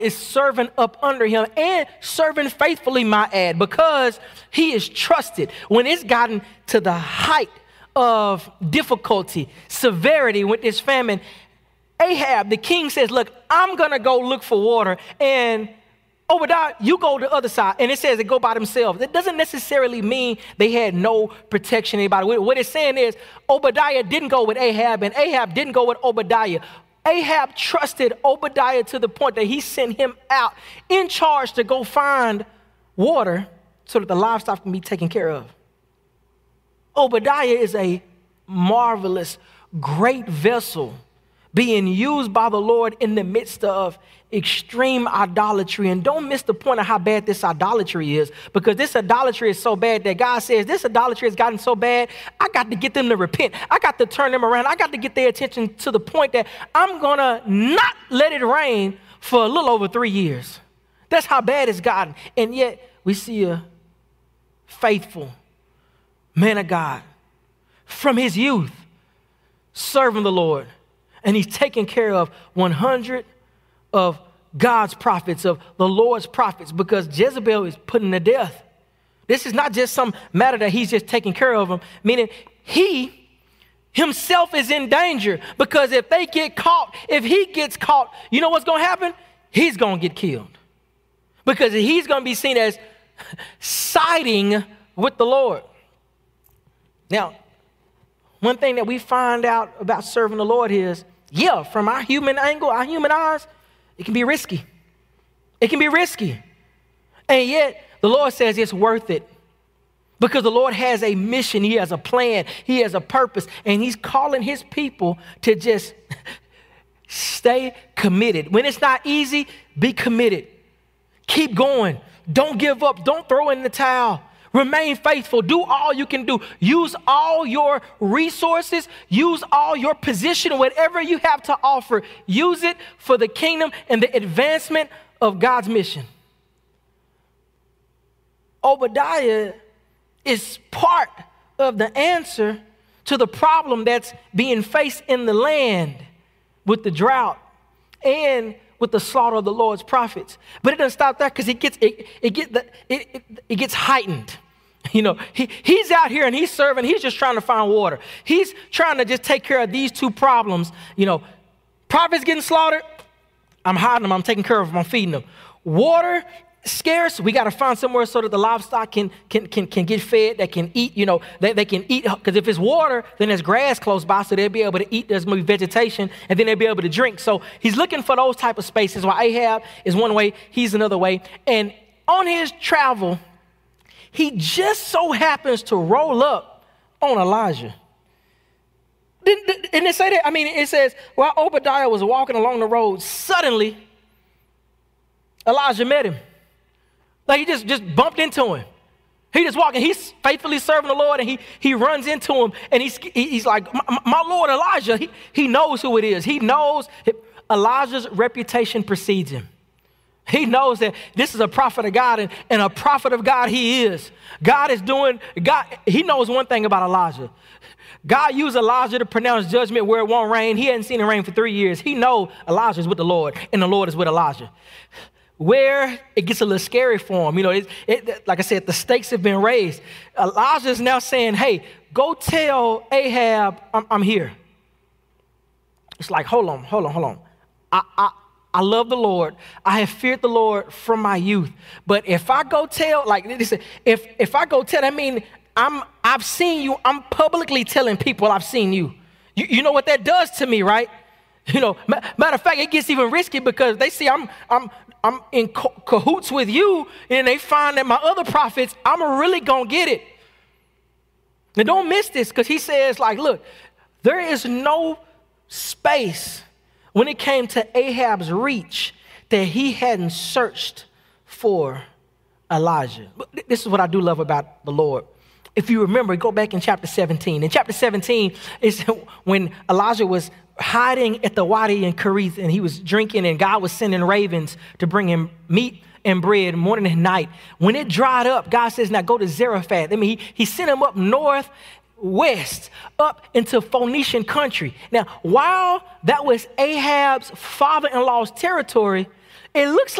is serving up under him and serving faithfully, my ad, because he is trusted. When it's gotten to the height of difficulty, severity with this famine, Ahab, the king, says, look, I'm going to go look for water, and Obadiah, you go to the other side. And it says they go by themselves. It doesn't necessarily mean they had no protection. Anybody. What it's saying is Obadiah didn't go with Ahab, and Ahab didn't go with Obadiah. Ahab trusted Obadiah to the point that he sent him out in charge to go find water so that the livestock can be taken care of. Obadiah is a marvelous, great vessel being used by the Lord in the midst of extreme idolatry. And don't miss the point of how bad this idolatry is, because this idolatry is so bad that God says this idolatry has gotten so bad, I got to get them to repent. I got to turn them around. I got to get their attention to the point that I'm going to not let it rain for a little over 3 years. That's how bad it's gotten. And yet we see a faithful man of God from his youth serving the Lord. And he's taking care of 100 of God's prophets, of the Lord's prophets, because Jezebel is put him to death. This is not just some matter that he's just taking care of them, meaning he himself is in danger, because if they get caught, if he gets caught, you know what's going to happen? He's going to get killed, because he's going to be seen as siding with the Lord. Now, one thing that we find out about serving the Lord is, yeah, from our human angle, our human eyes, it can be risky. It can be risky. And yet, the Lord says it's worth it, because the Lord has a mission. He has a plan. He has a purpose. And he's calling his people to just stay committed. When it's not easy, be committed. Keep going. Don't give up. Don't throw in the towel. Remain faithful. Do all you can do. Use all your resources. Use all your position, whatever you have to offer. Use it for the kingdom and the advancement of God's mission. Obadiah is part of the answer to the problem that's being faced in the land with the drought and with the slaughter of the Lord's prophets. But it doesn't stop there, because it gets heightened. You know, he's out here and he's serving. He's just trying to find water. He's trying to just take care of these two problems. You know, prophets getting slaughtered, I'm hiding them. I'm taking care of them. I'm feeding them. Water scarce, we got to find somewhere so that the livestock can get fed, that can eat, you know, they can eat, because if it's water, then there's grass close by, so they'll be able to eat. There's going to be vegetation, and then they'll be able to drink. So he's looking for those type of spaces. While Ahab is one way, he's another way. And on his travel, he just so happens to roll up on Elijah. Didn't it say that? I mean, it says, while Obadiah was walking along the road, suddenly Elijah met him. Like he just bumped into him. He just walking. He's faithfully serving the Lord, and he runs into him, and he's like, my Lord Elijah. He knows who it is. He knows Elijah's reputation precedes him. He knows that this is a prophet of God, and a prophet of God he is. He knows one thing about Elijah. God used Elijah to pronounce judgment where it won't rain. He hadn't seen it rain for 3 years. He knows Elijah is with the Lord, and the Lord is with Elijah. Where it gets a little scary for him. You know, like I said, the stakes have been raised. Elijah is now saying, hey, go tell Ahab I'm here. It's like, hold on. I love the Lord. I have feared the Lord from my youth. But if I go tell, like this, if I go tell, I mean, I've seen you. I'm publicly telling people I've seen you. You know what that does to me, right? You know, matter of fact, it gets even risky, because they see I'm in cahoots with you, and they find that my other prophets, I'm really going to get it. Now, don't miss this, because he says, like, look, there is no space when it came to Ahab's reach that he hadn't searched for Elijah. This is what I do love about the Lord. If you remember, go back in chapter 17. In chapter 17 is when Elijah was hiding at the Wadi in Kerith, and he was drinking, and God was sending ravens to bring him meat and bread morning and night. When it dried up, God says, now go to Zarephath. I mean, he sent him up northwest, up into Phoenician country. Now, while that was Ahab's father-in-law's territory, It looks